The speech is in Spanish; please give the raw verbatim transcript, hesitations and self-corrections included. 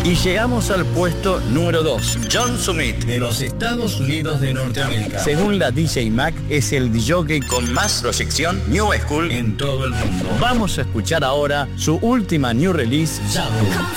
Y llegamos al puesto número dos. John Summit, de los Estados Unidos de Norteamérica. Según la D J Mag, es el D J con más proyección New School en todo el mundo. Vamos a escuchar ahora su última new release, Yahoo.